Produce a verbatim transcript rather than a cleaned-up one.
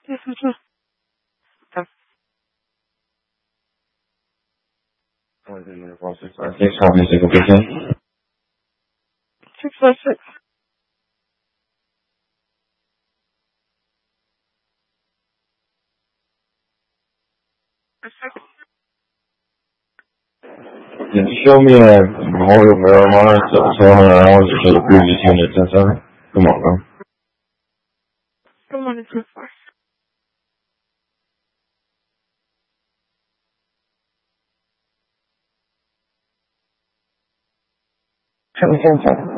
This is just the Six, how many single patient? six five six. Can you show me a Memorial marijuana seven hundred hours for the previous unit ten seven? Come on, bro. Come on, it's too far. Seven seven seven.